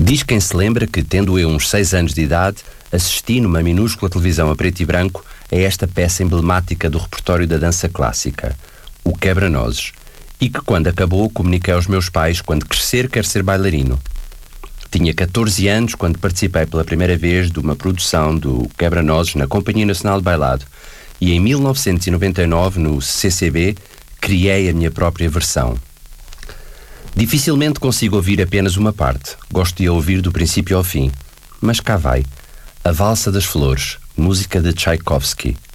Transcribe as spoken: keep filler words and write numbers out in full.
Diz quem se lembra que, tendo eu uns seis anos de idade, assisti numa minúscula televisão a preto e branco a esta peça emblemática do repertório da dança clássica, o Quebra-Nozes, e que, quando acabou, comuniquei aos meus pais quando crescer quero ser bailarino. Tinha catorze anos quando participei pela primeira vez de uma produção do Quebra-Nozes na Companhia Nacional de Bailado e em mil novecentos e noventa e nove, no C C B, criei a minha própria versão. Dificilmente consigo ouvir apenas uma parte. Gosto de a ouvir do princípio ao fim. Mas cá vai. A Valsa das Flores, música de Tchaikovsky.